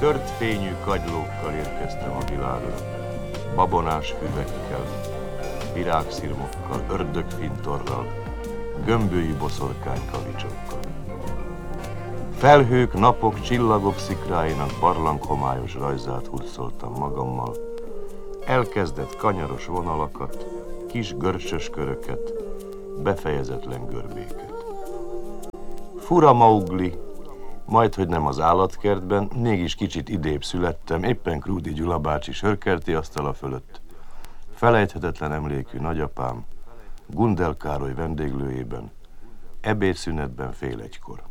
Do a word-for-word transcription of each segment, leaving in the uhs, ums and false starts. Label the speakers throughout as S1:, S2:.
S1: Tört fényű kagylókkal érkeztem a világra, babonás füvekkel, virágszirmokkal, ördögfintorral, gömbölyi boszorkány kavicsokkal. Felhők, napok, csillagok szikráinak barlanghomályos rajzát hurcoltam magammal, elkezdett kanyaros vonalakat, kis görcsös köröket, befejezetlen görbéket. Fura Maugli, majdhogy nem az állatkertben, mégis kicsit idébb születtem, éppen Krúdi Gyula bácsi sörkerti asztala fölött. Felejthetetlen emlékű nagyapám, Gundel Károly vendéglőjében, ebédszünetben fél egykor.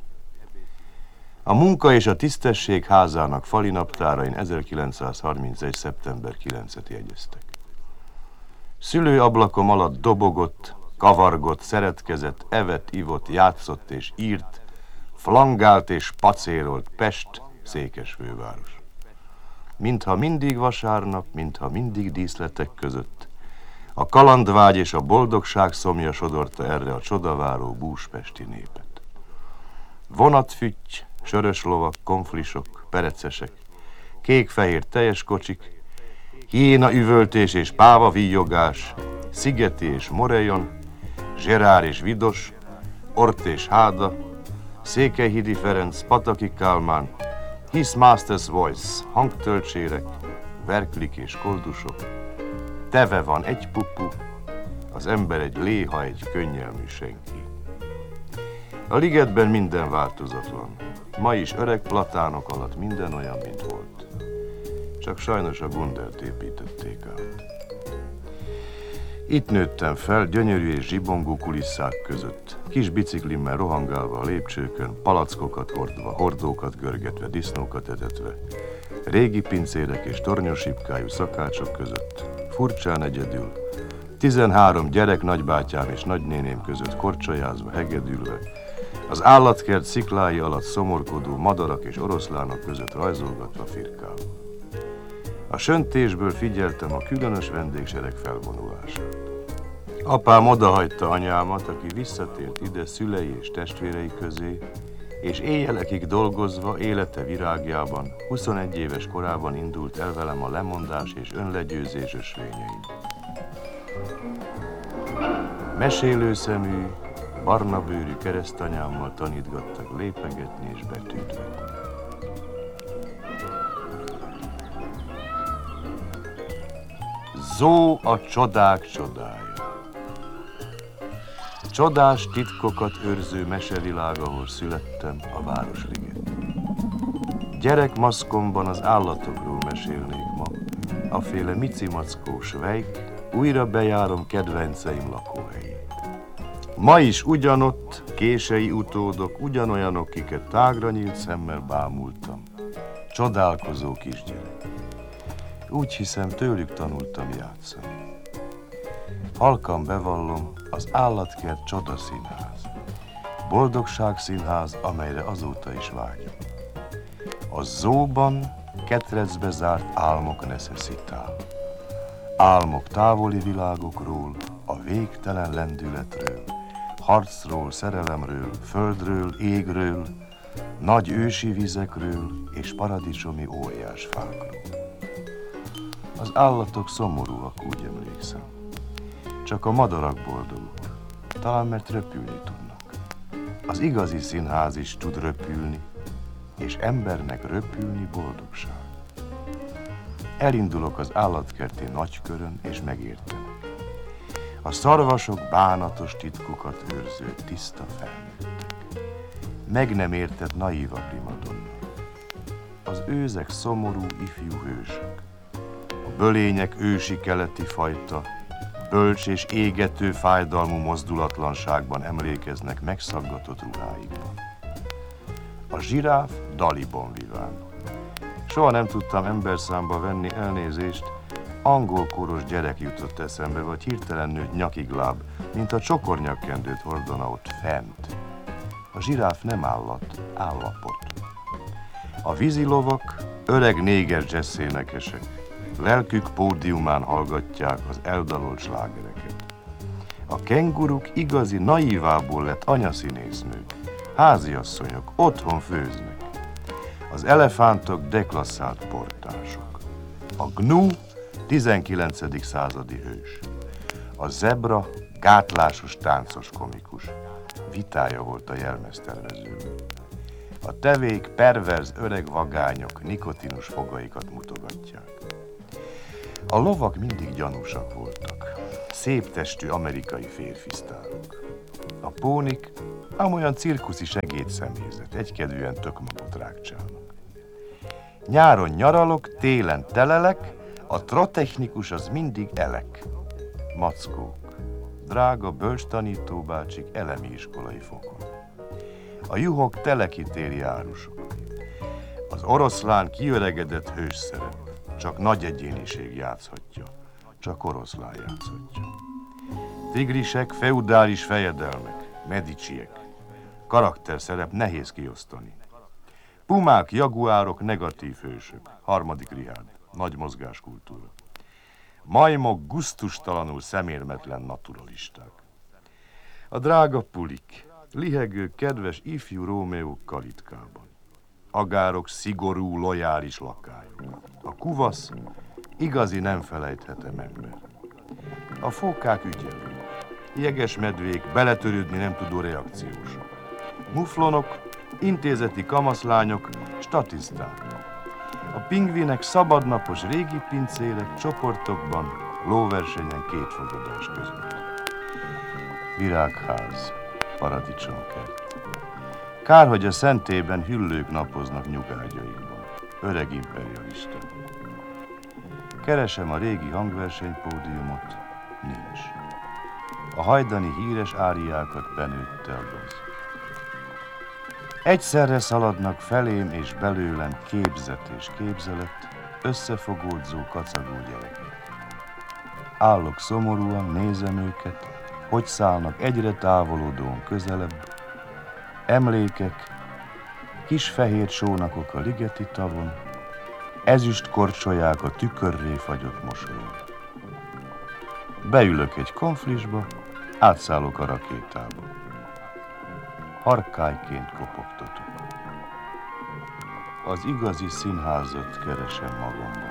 S1: A munka és a tisztesség házának fali naptárain ezerkilencszázharmincegy. szeptember kilencedikét jegyeztek. Szülőablakom alatt dobogott, kavargott, szeretkezett, evett, ivott, játszott és írt, flangált és pacérolt Pest, Székesfőváros. Mintha mindig vasárnap, mintha mindig díszletek között, a kalandvágy és a boldogság szomja sodorta erre a csodaváró búspesti népet. Vonatfütty, sörös lovak, konflisok, perecesek, kék-fehér teljes kocsik, hiéna üvöltés és páva víjogás, Szigeti és Morejon, Zserár és Vidos, Ort és Háda, Székelyhidi Ferenc, Pataki Kálmán, His Master's Voice, hangtölcsérek, verklik és koldusok, teve van egy pupu, az ember egy léha, egy könnyelmű senki. A ligetben minden változatlan. Ma is öreg platánok alatt minden olyan, mint volt. Csak sajnos a Gundelt építették át. Itt nőttem fel, gyönyörű és zsibongó kulisszák között. Kis biciklimmel rohangálva a lépcsőkön, palackokat hordva, hordókat görgetve, disznókat etetve. Régi pincérek és tornyosipkájú szakácsok között. Furcsán egyedül. Tizenhárom gyerek nagybátyám és nagynéném között korcsolyázva, hegedülve. Az állatkert sziklái alatt szomorkodó madarak és oroszlánok között rajzolgatva firkálva. A söntésből figyeltem a különös vendégsereg felvonulását. Apám odahagyta anyámat, aki visszatért ide szülei és testvérei közé, és éjjelekig dolgozva, élete virágjában, huszonegy éves korában indult el velem a lemondás és önlegyőzés ösvényein. Mesélőszemű, barna bőrű keresztanyámmal tanítgattak lépegetni és betűt vetni. Zó a csodák csodája. Csodás titkokat őrző mesevilág, ahol születtem, a Városliget. Gyerekmaszkomban az állatokról mesélnék ma, aféle micimackó svejk, újra bejárom kedvenceim lakóhelyét. Ma is ugyanott kései utódok, ugyanolyanok, kiket tágra nyílt szemmel bámultam. Csodálkozó kisgyerek. Úgy hiszem, tőlük tanultam játszani. Halkan bevallom, az állatkert csodaszínház. Boldogságszínház, amelyre azóta is vágyom. A zóban ketrecbe zárt álmok necessitál. Álmok távoli világokról, a végtelen lendületről, harcról, szerelemről, földről, égről, nagy ősi vizekről és paradicsomi óriásfákról. Az állatok szomorúak, úgy emlékszem. Csak a madarak boldogok, talán mert röpülni tudnak. Az igazi színház is tud röpülni, és embernek röpülni boldogság. Elindulok az állatkerti nagykörön, és megértem. A szarvasok bánatos titkokat őrző tiszta felnőttek. Meg nem értett naíva primadonna. Az őzek szomorú ifjú hősök. A bölények ősi keleti fajta, bölcs és égető fájdalmú mozdulatlanságban emlékeznek megszaggatott ruháikban. A zsiráf Daliban viván. Soha nem tudtam emberszámba venni, elnézést, angol kóros gyerek jutott eszembe, vagy hirtelen nőtt nyakigláb, mint a csokornyakkendőt hordana ott fent. A zsiráf nem állat, állapot. A vízilovak öreg néger jazzénekesek, lelkük pódiumán hallgatják az eldalolt slágereket. A kenguruk igazi naívából lett anyaszínésznők, háziasszonyok, otthon főznek. Az elefántok deklasszált portások. A gnu tizenkilencedik századi hős. A zebra gátlásos táncos komikus. Vitája volt a jelmeztervezővel. A tevék perverz öreg vagányok nikotinus fogaikat mutogatják. A lovak mindig gyanúsak voltak. Szép testű amerikai férfisztárok. A pónik amolyan cirkuszi segédszemélyzet, egykedvűen tökmagot rákcsálnak. Nyáron nyaralok, télen telelek, a trotechnikus az mindig elek. Mackók, drága bölcstanítóbácsik elemi iskolai fokon. A juhok telekitéri árusok. Az oroszlán kiöregedett hős szerep, csak nagy egyéniség játszhatja, csak oroszlán játszhatja. Tigrisek, feudális fejedelmek, mediciek. Karakterszerep nehéz kiosztani. Pumák, jaguárok, negatív hősök. Harmadik Richárd, nagy mozgáskultúra. Majmok, gusztustalanul szemérmetlen naturalisták. A drága pulik, lihegő, kedves ifjú Rómeók kalitkában. Agárok, szigorú, lojális lakályok. A kuvasz, igazi nem felejthetem ember. A fókák ügyelők. Jeges medvék, beletörődni nem tudó reakciósok. Muflonok, intézeti kamaszlányok, statiszták. A pingvinek szabadnapos régi pincérek csoportokban, lóversenyen két fogadás között. Virágház, paradicsomkert. Kár, hogy a szentében hüllők napoznak nyugágyaikban. Öreg imperialista. Keresem a régi hangversenypódiumot, nincs. A hajdani híres áriákat benőtte a gaz. Egyszerre szaladnak felém és belőlem képzet és képzelet, összefogódzó, kacagó gyerekek. Állok szomorúan, nézem őket, hogy szállnak egyre távolodón közelebb. Emlékek, kis fehér sónakok a ligeti tavon, ezüst korcsolyák a tükörré fagyott mosolyon. Beülök egy konflisba, átszállok a rakétába. Harkályként kopogtatok. Az igazi színházat keresem magamban.